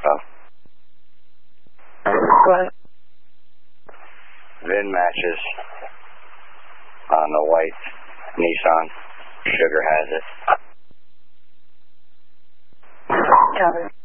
info. What? VIN matches on the white Nissan. Sugar has it. Copy.